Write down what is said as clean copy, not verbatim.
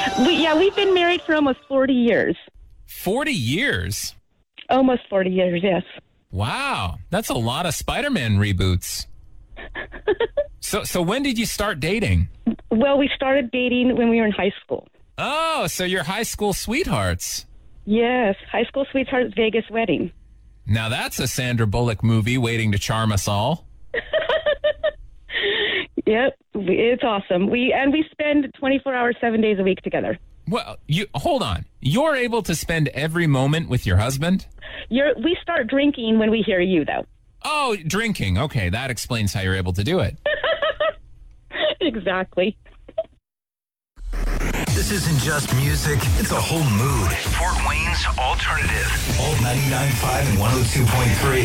We've been married for almost 40 years. 40 years? Almost 40 years, yes. Wow. That's a lot of Spider-Man reboots. So when did you start dating? Well, we started dating when we were in high school. Oh, so you're high school sweethearts. Yes, high school sweethearts Vegas wedding. Now that's a Sandra Bullock movie waiting to charm us all. Yep, it's awesome. We spend 24 hours, 7 days a week together. Well, hold on. You're able to spend every moment with your husband? We start drinking when we hear you, though. Oh, drinking. Okay, that explains how you're able to do it. Exactly. This isn't just music, it's a whole mood. Fort Wayne's Alternative. Alt 99.5 and 102.3.